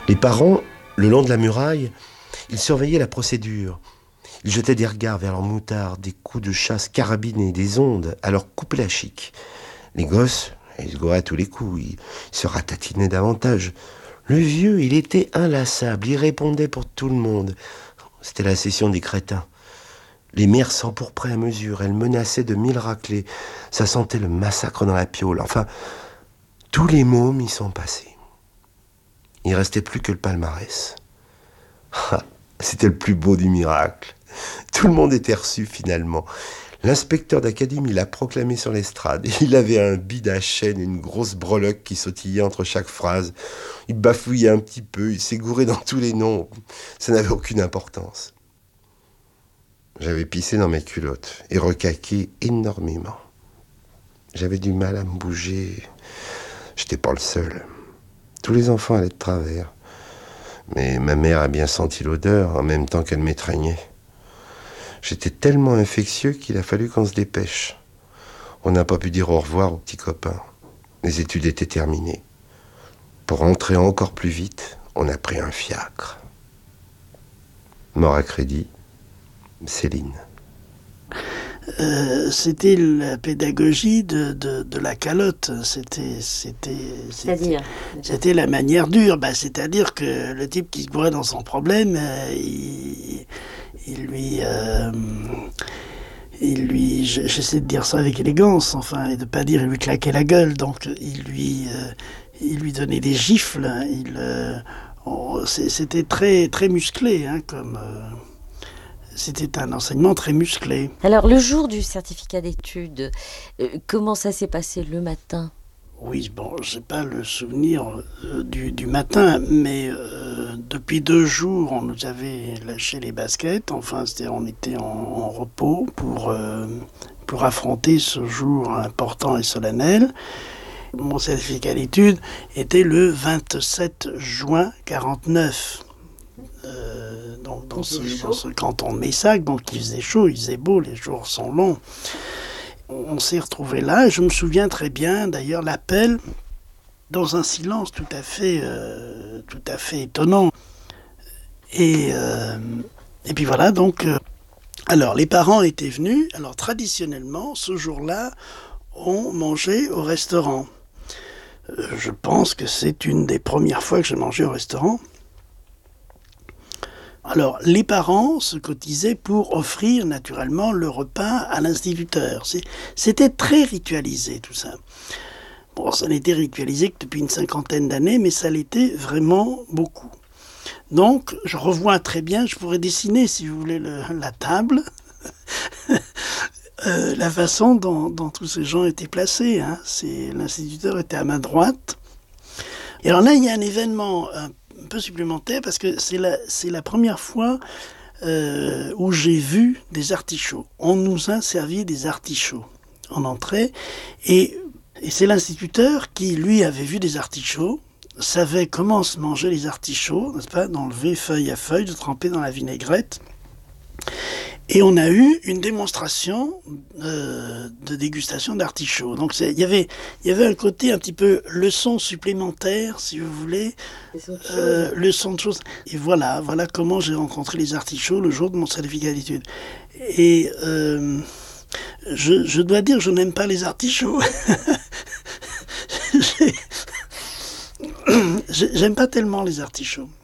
Les parents, le long de la muraille, ils surveillaient la procédure. Ils jetaient des regards vers leurs moutards, des coups de chasse carabinés, des ondes à leur couper la chic. Les gosses, ils se gouraient à tous les coups, ils se ratatinaient davantage. Le vieux, il était inlassable, il répondait pour tout le monde. C'était la session des crétins. Les mères s'empourpraient à mesure, elles menaçaient de 1000 raclées. Ça sentait le massacre dans la piaule. Enfin, tous les mômes y sont passés. Il ne restait plus que le palmarès. C'était le plus beau du miracle. Tout le monde était reçu finalement. L'inspecteur d'académie l'a proclamé sur l'estrade. Il avait un bide à chaîne, une grosse breloque qui sautillait entre chaque phrase. Il bafouillait un petit peu, il s'égourait dans tous les noms. Ça n'avait aucune importance. J'avais pissé dans mes culottes et recaqué énormément. J'avais du mal à me bouger. J'étais pas le seul. Tous les enfants allaient de travers. Mais ma mère a bien senti l'odeur en même temps qu'elle m'étreignait. J'étais tellement infectieux qu'il a fallu qu'on se dépêche. On n'a pas pu dire au revoir aux petits copains. Les études étaient terminées. Pour rentrer encore plus vite, on a pris un fiacre. Mort à crédit, Céline. C'était la pédagogie de la calotte. C'est-à-dire C'était la manière dure. C'est-à-dire que le type qui se bourrait dans son problème, j'essaie de dire ça avec élégance, et de pas dire il lui claquait la gueule. Donc il lui donnait des gifles. C'était très très musclé, C'était un enseignement très musclé. Alors, le jour du certificat d'études, comment ça s'est passé le matin ? Oui, je n'ai pas le souvenir du matin, mais depuis 2 jours, on nous avait lâché les baskets. On était en repos pour affronter ce jour important et solennel. Mon certificat d'études était le 27 juin 1949. Dans ce canton de Messac, donc il faisait chaud, il faisait beau, les jours sont longs. On s'est retrouvés là, et je me souviens très bien d'ailleurs l'appel dans un silence tout à fait étonnant. Et puis voilà, donc alors les parents étaient venus. Alors traditionnellement, ce jour-là, on mangeait au restaurant. Je pense que c'est une des premières fois que j'ai mangé au restaurant. Alors, les parents se cotisaient pour offrir naturellement le repas à l'instituteur. C'était très ritualisé tout ça. Ça n'était ritualisé que depuis une 50aine d'années, mais ça l'était vraiment beaucoup. Donc, je revois très bien, je pourrais dessiner, si vous voulez, la table, la façon dont tous ces gens étaient placés. L'instituteur était à ma droite. Et alors là, il y a un événement un peu supplémentaire, parce que c'est la première fois où j'ai vu des artichauts. On nous a servi des artichauts en entrée, et c'est l'instituteur qui, lui, avait vu des artichauts, savait comment se manger les artichauts, n'est-ce pas, d'enlever feuille à feuille, de tremper dans la vinaigrette. Et on a eu une démonstration de dégustation d'artichauts. Donc il y avait un côté un petit peu leçon supplémentaire, si vous voulez, leçon de choses. Et voilà comment j'ai rencontré les artichauts le jour de mon certificat d'études. Et je dois dire, je n'aime pas les artichauts. J'aime pas tellement les artichauts.